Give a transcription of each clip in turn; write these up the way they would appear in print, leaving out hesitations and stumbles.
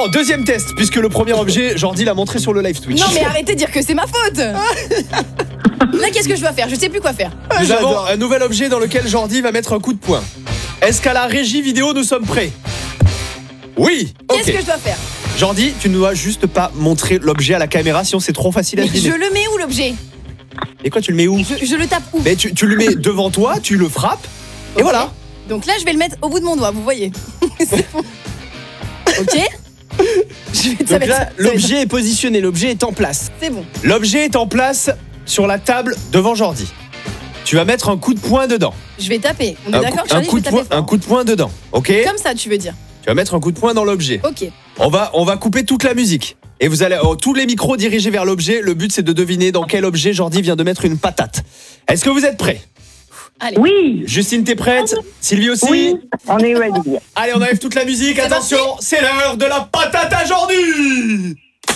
Non, deuxième test, puisque le premier objet, Jordi l'a montré sur le live Twitch. Non mais arrêtez de dire que c'est ma faute. Là qu'est-ce que je dois faire? Je sais plus quoi faire. Nous avons un nouvel objet dans lequel Jordi va mettre un coup de poing. Est-ce qu'à la régie vidéo, nous sommes prêts? Oui. Qu'est-ce Ok. que je dois faire? Jordi, tu ne dois juste pas montrer l'objet à la caméra, sinon c'est trop facile à Mais deviner. je le mets où l'objet? Et quoi, tu le mets où? Je le tape où? Mais tu le mets devant toi, tu le frappes, et Ok. voilà. Donc là je vais le mettre au bout de mon doigt, vous voyez. C'est bon. Ok. Je vais Donc là, l'objet est positionné, l'objet est en place. C'est bon. L'objet est en place sur la table devant Jordi. Tu vas mettre un coup de poing dedans. Je vais taper. On est Un d'accord, coup, Charlie, un coup je de vais poing, taper fort. un coup de poing dedans, ok? Comme ça tu veux dire. Tu vas mettre un coup de poing dans l'objet. Ok. On va couper toute la musique. Et vous allez tous les micros dirigés vers l'objet. Le but c'est de deviner dans quel objet Jordi vient de mettre une patate. Est-ce que vous êtes prêts? Allez. Oui, Justine, t'es prête? Sylvie aussi? oui, on est ready. Allez, on enlève toute la musique. C'est Attention, c'est l'heure de la patate à Jordi.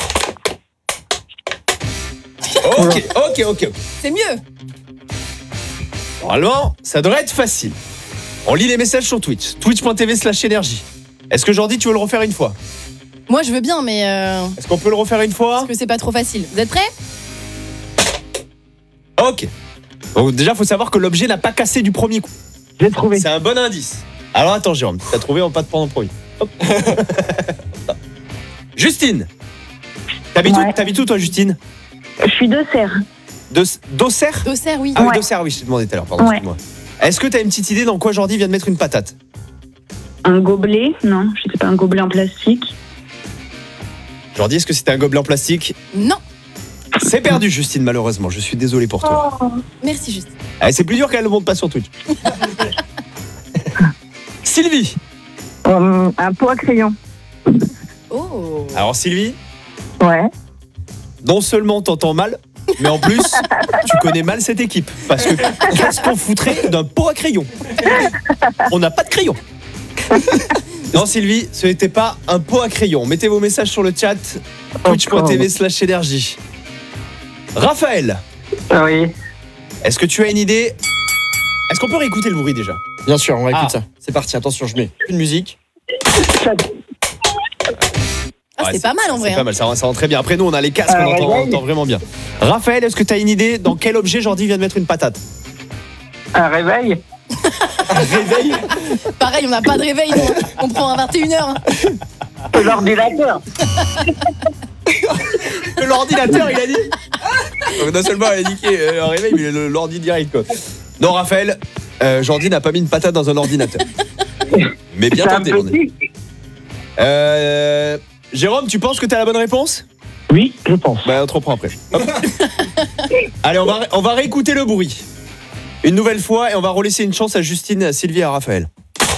Ok. C'est mieux. Normalement, ça devrait être facile. On lit les messages sur Twitch. Twitch.tv/énergie. Est-ce que Jordi, tu veux le refaire une fois? Moi je veux bien mais Est-ce qu'on peut le refaire une fois? parce que c'est pas trop facile. Vous êtes prêts? Ok. Donc déjà, faut savoir que l'objet n'a pas cassé du premier coup. J'ai trouvé. C'est un bon indice. Alors attends, Jérôme, t'as trouvé, on va pas te prendre en premier. Hop. Justine, t'habites où toi, Justine? Je suis de serre. d'Auxerre? D'Auxerre, oui. Ah oui, Ouais. d'Auxerre, oui, je t'ai demandé tout à l'heure, pardon, Ouais. excuse-moi. Est-ce que t'as une petite idée dans quoi Jordi vient de mettre une patate? Un gobelet, non, je sais pas, un gobelet en plastique. Jordi, est-ce que c'était un gobelet en plastique? Non. C'est perdu, Justine, malheureusement. Je suis désolé pour toi. Merci juste. Ah, c'est plus dur qu'elle ne monte pas sur Twitch. Sylvie. Un pot à crayon. Oh. Alors Sylvie, Ouais. non seulement t'entends mal, mais en plus, tu connais mal cette équipe. Parce que qu'est-ce qu'on foutrait d'un pot à crayon? On n'a pas de crayon. Non Sylvie, ce n'était pas un pot à crayon. Mettez vos messages sur le chat, twitch.tv/énergie. Raphaël, Oui. est-ce que tu as une idée? Est-ce qu'on peut réécouter le bruit déjà? Bien sûr, on va écouter Ah. ça. C'est parti, attention, je mets une musique. Ah, Ouais, c'est pas mal en vrai. C'est pas mal, ça rend très bien. Après nous, on a les casques, on réveil. entend vraiment bien. Raphaël, est-ce que tu as une idée dans quel objet Jordi vient de mettre une patate? Un réveil. Réveil. Pareil, on n'a pas de réveil, nous. On prend à 21h. L'ordinateur. L'ordinateur, il a dit. Donc, non seulement elle a dit un réveil, mais l'ordi direct quoi. Non Raphaël, Jordi n'a pas mis une patate dans un ordinateur. Mais bien C'est un tenté. mon ami. petit. Jérôme, tu penses que tu as la bonne réponse? Oui, je pense. Bah on te reprend après. Hop. Allez, on va réécouter le bruit. Une nouvelle fois et on va relaisser une chance à Justine, à Sylvie et à Raphaël.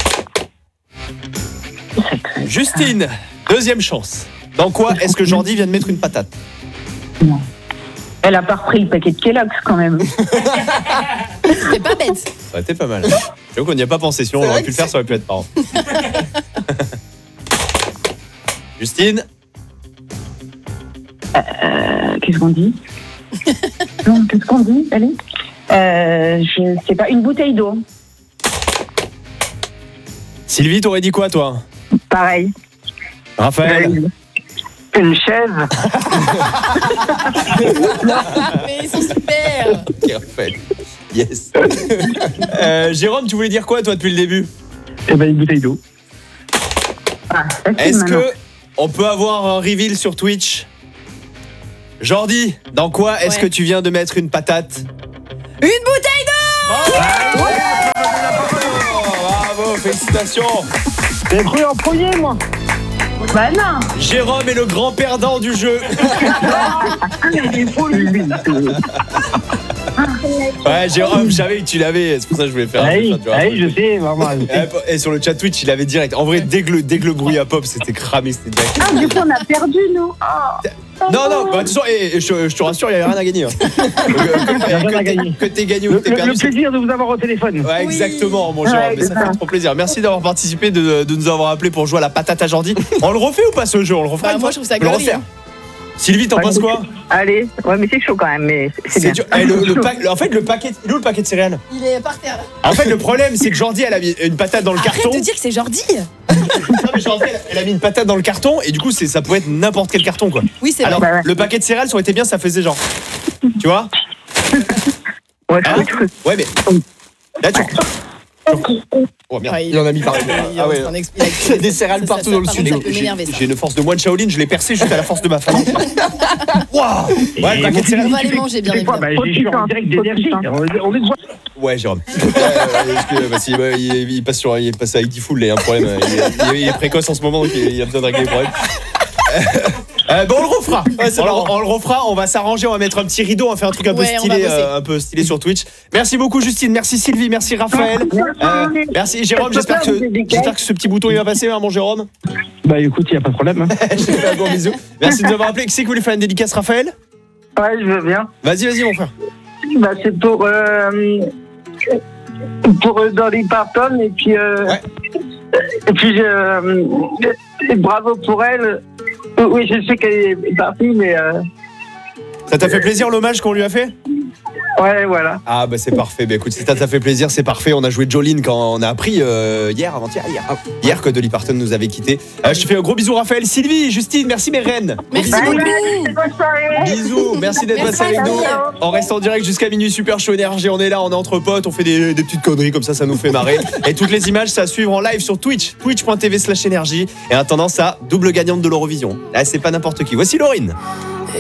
Justine, deuxième chance. Dans quoi est-ce que Jordi vient de mettre une patate? Elle a pas repris le paquet de Kellogg's quand même. C'était pas bête. Ça aurait été pas mal. J'avoue qu'on n'y a pas pensé, sinon on aurait pu le faire, ça aurait pu être marrant. Justine, Qu'est-ce qu'on dit? Non, qu'est-ce qu'on dit? Allez. Je sais pas, une bouteille d'eau. Sylvie, t'aurais dit quoi toi? Pareil. Raphaël, Une chaise. Mais ils sont super. Ok, Raphaël. Yes. Jérôme, tu voulais dire quoi toi depuis le début? Eh ben, une bouteille d'eau. Ah, Est-ce que on peut avoir un reveal sur Twitch? Jordi, dans quoi est-ce Ouais. que tu viens de mettre une patate? Une bouteille d'eau. Bravo, félicitations. J'ai cru en premier, moi. Bah non. Jérôme est le grand perdant du jeu. Il est fou, lui. Ouais, Jérôme, je savais que tu l'avais, c'est pour ça que je voulais faire un peu ça, tu vois. je sais, vraiment. Et sur le chat Twitch, il avait direct. En vrai, dès que le bruit a pop, c'était cramé, c'était direct. Ah, du coup, on a perdu, nous. Non, bah, de toute façon, je te rassure, il n'y a rien à gagner. Hein. rien à gagner. Que t'aies gagné ou que t'aies perdu. c'est- plaisir de vous avoir au téléphone. Ouais, Oui. exactement, mon Jérôme. Ouais, Mais ça c'est fait ça. trop plaisir. Merci d'avoir participé, de nous avoir appelé pour jouer à la patate à Jordi. On le refait ou pas ce jeu? On le refera Bah, une moi, fois. je trouve ça On peut le galerie, refaire. Sylvie, t'en penses quoi? Allez, ouais, mais c'est chaud quand même, mais c'est bien. dur. Eh, en fait, le paquet, il est où le paquet de céréales? Il est par terre. En fait, le problème, c'est que Jordi, elle a mis une patate dans le Arrête carton. de dire que c'est Jordi. Non, mais genre, elle a mis une patate dans le carton et du coup ça pouvait être n'importe quel carton quoi. Oui, c'est Alors vrai. le paquet de céréales ça aurait été bien, ça faisait genre. Tu vois? Ouais, Hein ouais mais. Là tu. Oh merde. Ouais, Il en a mis partout. Ah ouais. Il y a des céréales partout dans le par contre, studio. Ça peut m'énerver, ça. J'ai une force de moine Shaolin, je l'ai percé juste à la force de ma famille. Waouh! Ouais, le paquet de On céréales. va les manger, bien Tu fais quoi? évidemment. Je suis en direct d'énergie. On est Ouais, Jérôme. Il passe à ID Full, il y a un problème. Il est précoce en ce moment, donc il a besoin de régler les problèmes. Bon, on le refera. On le refera. On va s'arranger. On va mettre un petit rideau. On va faire un truc un peu stylé sur Twitch. Merci beaucoup, Justine. Merci, Sylvie. Merci, Raphaël. Merci, Jérôme. J'espère que ce petit bouton il va passer, mon Jérôme. Bah écoute, il n'y a pas de problème. Je te fais un gros bisou. Merci de nous avoir appelé. Qui c'est qui voulait faire une dédicace, Raphaël? Ouais, je veux bien. Vas-y, mon frère. Bah, c'est pour Dolly Parton et puis bravo pour elle. Oui, je sais qu'elle est partie, mais Ça t'a fait plaisir l'hommage qu'on lui a fait? ouais, voilà. Ah bah c'est parfait. Bah écoute, si ça t'a fait plaisir, c'est parfait. On a joué Jolene quand on a appris hier que Dolly Parton nous avait quittés. Je te fais un gros bisou, Raphaël, Sylvie, Justine. Merci mes reines. Merci Bye, beaucoup. bye, bonne soirée. Bisous, merci d'être Merci, passé avec nous. Raphaël. On reste en direct jusqu'à minuit, Super Show Énergie. On est là, on est entre potes, on fait des petites conneries comme ça nous fait marrer. Et toutes les images, c'est à suivre en live sur Twitch, twitch.tv/énergie. Et en attendant ça, double gagnante de l'Eurovision. Là, c'est pas n'importe qui. Voici Laurine.